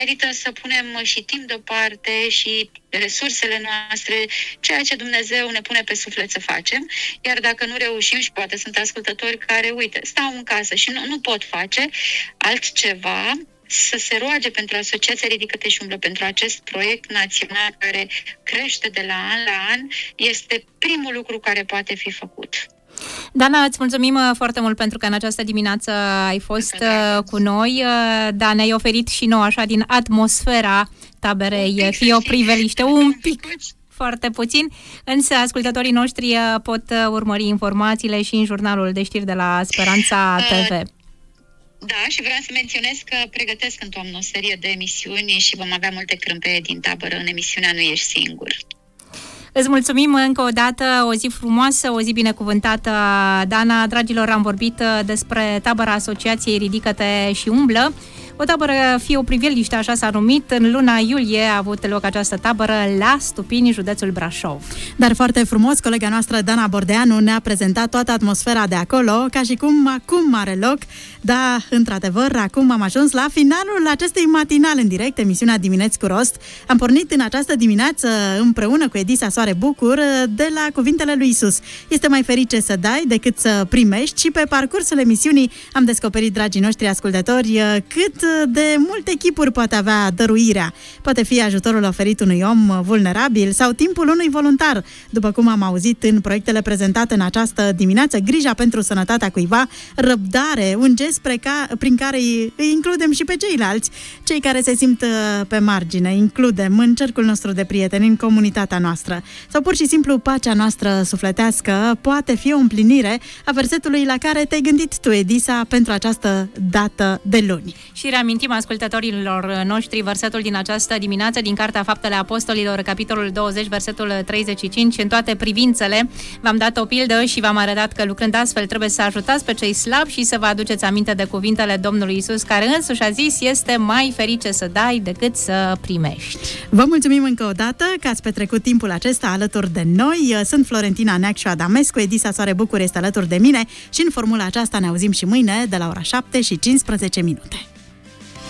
merită să punem și timp deoparte și resursele noastre, ceea ce Dumnezeu ne pune pe suflet să facem. Iar dacă nu reușim, și poate sunt ascultători care, uite, stau în casă și nu pot face altceva, să se roage pentru Asociația Ridică-te și Umblă, pentru acest proiect național care crește de la an la an, este primul lucru care poate fi făcut. Dana, îți mulțumim foarte mult pentru că în această dimineață ai fost cu noi. Da, ne-ai oferit și nouă așa din atmosfera taberei Fii o priveliște, un pic, foarte puțin, însă ascultătorii noștri pot urmări informațiile și în jurnalul de știri de la Speranța TV. Da, și vreau să menționez că pregătesc în toamnă o serie de emisiuni și vom avea multe crâmpe din tabără în emisiunea Nu ești singur. Îți mulțumim încă o dată, o zi frumoasă, o zi binecuvântată, Dana. Dragilor, am vorbit despre tabăra Asociației Ridică-te și Umblă. O tabără Fii o priveliște, așa s-a numit. În luna iulie a avut loc această tabără la Stupini, județul Brașov. Dar foarte frumos, colega noastră Dana Bordeanu ne-a prezentat toată atmosfera de acolo, ca și cum acum are loc. Da, într-adevăr, acum am ajuns la finalul acestei matinale în direct, emisiunea Dimineți cu Rost. Am pornit în această dimineață împreună cu Edisa Soare Bucur de la cuvintele lui Iisus. Este mai ferice să dai decât să primești, și pe parcursul emisiunii am descoperit, dragii noștri ascultători, cât de multe chipuri poate avea dăruirea. Poate fi ajutorul oferit unui om vulnerabil sau timpul unui voluntar, după cum am auzit în proiectele prezentate în această dimineață, grija pentru sănătatea cuiva, răbdare, un gest prin care îi includem și pe ceilalți, cei care se simt pe margine, includem în cercul nostru de prieteni, în comunitatea noastră. Sau pur și simplu pacea noastră sufletească poate fi o împlinire a versetului la care te-ai gândit tu, Edisa, pentru această dată de luni. Și reamintim ascultătorilor noștri versetul din această dimineață din Cartea Faptele Apostolilor, capitolul 20, versetul 35. În toate privințele v-am dat o pildă și v-am arătat că lucrând astfel trebuie să ajutați pe cei slabi și să vă aduceți aminte de cuvintele Domnului Iisus, care însuși a zis: este mai ferice să dai decât să primești. Vă mulțumim încă o dată că ați petrecut timpul acesta alături de noi. Sunt Florentina Neacșu Adamescu, Edisa Soare Bucur este alături de mine și în formula aceasta ne auzim și mâine de la ora 7:15.